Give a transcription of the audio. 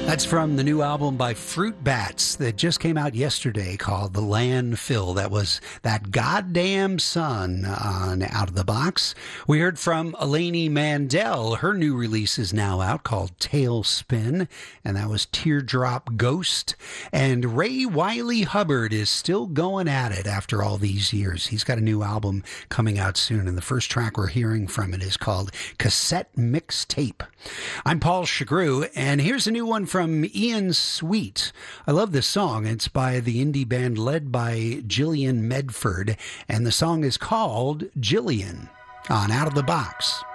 That's from the new album by Fruit Bats that just came out yesterday called The Landfill. That was That Goddamn Sun on Out of the Box. We heard from Elaine Mandel. Her new release is now out called Tailspin, and that was Teardrop Ghost. And Ray Wiley Hubbard is still going at it after all these years. He's got a new album coming out soon, and the first track we're hearing from it is called Cassette Mixtape. I'm Paul Chagru, and here's a new one from Ian Sweet. I love this song. It's by the indie band led by Gillian Medford, and the song is called Jillian on Out of the Box.